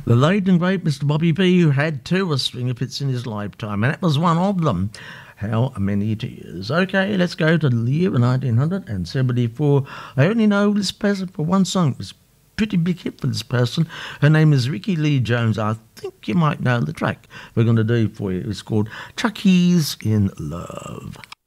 The late and great Mr. Bobby P, who had two Australian hits in his lifetime, and that was one of them. How many tears? Okay, let's go to the year 1974. I only know this person for one song. It was a pretty big hit for this person. Her name is Ricky Lee Jones. I think you might know the track we're going to do for you. It's called Chucky's in Love.